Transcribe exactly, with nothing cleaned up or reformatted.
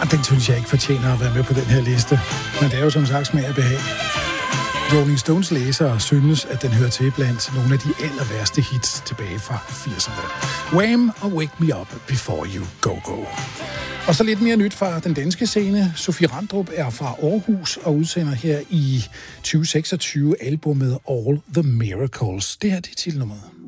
Og den synes jeg ikke fortjener at være med på den her liste. Men det er jo som sagt smag og behag. Rolling Stones læsere synes, at den hører til blandt nogle af de aller værste hits tilbage fra firserne. Wham! Og Wake Me Up Before You Go Go. Og så lidt mere nyt fra den danske scene. Sofie Randrup er fra Aarhus og udsender her i tyve seksogtyve albumet All the Miracles. Det her det er titelnummeret.